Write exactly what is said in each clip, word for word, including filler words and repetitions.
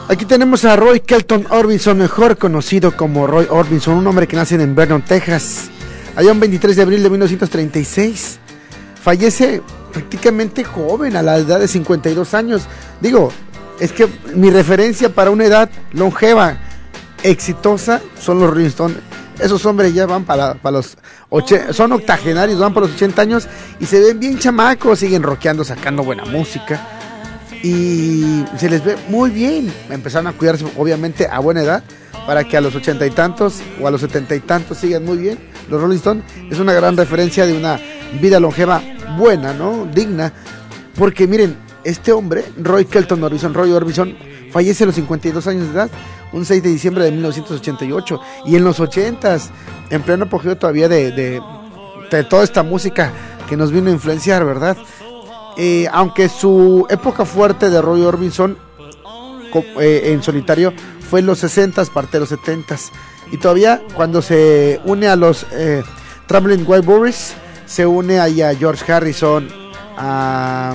Aquí tenemos a Roy Kelton Orbison, mejor conocido como Roy Orbison, un hombre que nace en Vernon, Texas, allá un veintitrés de abril de mil novecientos treinta y seis. Fallece prácticamente joven, a la edad de cincuenta y dos años. Digo, es que mi referencia para una edad longeva, exitosa, son los Rolling Stones. Esos hombres ya van para, para los ochenta, son octogenarios, van para los ochenta años y se ven bien chamacos, siguen rockeando, sacando buena música. Y se les ve muy bien. Empezaron a cuidarse obviamente a buena edad para que a los ochenta y tantos o a los setenta y tantos sigan muy bien. Los Rolling Stones es una gran referencia de una vida longeva buena, ¿no? Digna. Porque miren, este hombre, Roy Kelton Orbison, Roy Orbison, fallece a los cincuenta y dos años de edad, un seis de diciembre de mil novecientos ochenta y ocho. Y en los ochentas, en pleno apogeo todavía de, de, de toda esta música que nos vino a influenciar, ¿verdad? Eh, aunque su época fuerte de Roy Orbison eh, en solitario fue en los sesentas, parte de los setentas, y todavía cuando se une a los eh, Traveling Wilburys, se une ahí a George Harrison, a,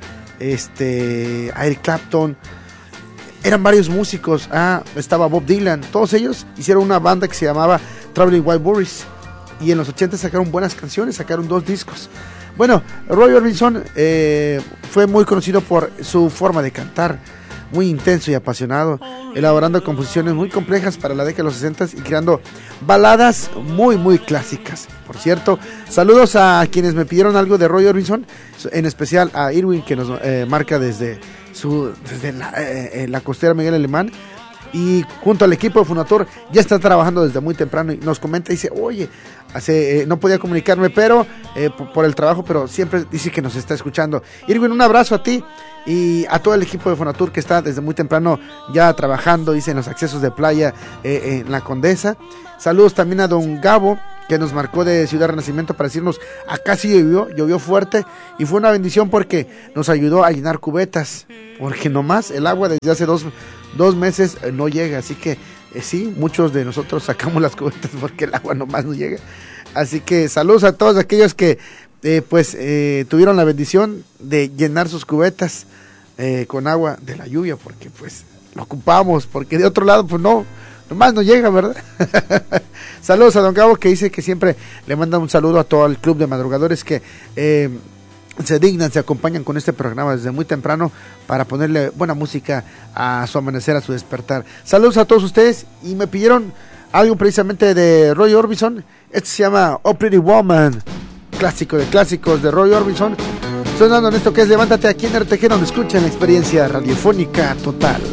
este, a Eric Clapton, eran varios músicos, ah, estaba Bob Dylan, todos ellos hicieron una banda que se llamaba Traveling Wilburys, y en los ochentas sacaron buenas canciones, sacaron dos discos. Bueno, Roy Orbison eh, fue muy conocido por su forma de cantar, muy intenso y apasionado, elaborando composiciones muy complejas para la década de los sesentas y creando baladas muy muy clásicas. Por cierto, saludos a quienes me pidieron algo de Roy Orbison, en especial a Irwin, que nos eh, marca desde, su, desde la, eh, la costera Miguel Alemán, y junto al equipo de Funator ya está trabajando desde muy temprano y nos comenta y dice, oye, hace, eh, no podía comunicarme pero eh, por, por el trabajo, pero siempre dice que nos está escuchando. Irwin, un abrazo a ti y a todo el equipo de Funatur que está desde muy temprano ya trabajando, dice, en los accesos de playa eh, en la Condesa. Saludos también a don Gabo, que nos marcó de Ciudad Renacimiento para decirnos, acá sí llovió, llovió fuerte y fue una bendición porque nos ayudó a llenar cubetas, porque nomás el agua desde hace dos, dos meses eh, no llega, así que eh, sí, muchos de nosotros sacamos las cubetas porque el agua nomás no llega. Así que saludos a todos aquellos que eh, pues eh, tuvieron la bendición de llenar sus cubetas eh, con agua de la lluvia, porque pues lo ocupamos, porque de otro lado pues no, nomás no llega, ¿verdad? Saludos a don Gabo, que dice que siempre le manda un saludo a todo el club de madrugadores que eh, se dignan, se acompañan con este programa desde muy temprano para ponerle buena música a su amanecer, a su despertar. Saludos a todos ustedes y me pidieron algo precisamente de Roy Orbison. Este se llama Oh Pretty Woman, clásico de clásicos de Roy Orbison, sonando en esto que es Levántate aquí en R T G, donde escuchan la experiencia radiofónica total.